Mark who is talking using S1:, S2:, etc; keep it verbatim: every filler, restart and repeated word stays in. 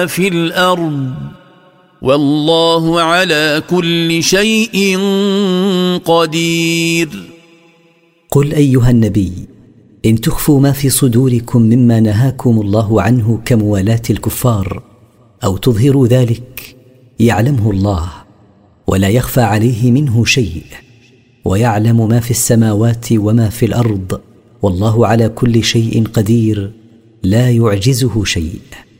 S1: في الأرض والله على كل شيء قدير.
S2: قل أيها النبي: إن تخفوا ما في صدوركم مما نهاكم الله عنه كموالاة الكفار أو تظهروا ذلك يعلمه الله ولا يخفى عليه منه شيء، ويعلم ما في السماوات وما في الأرض، والله على كل شيء قدير لا يعجزه شيء.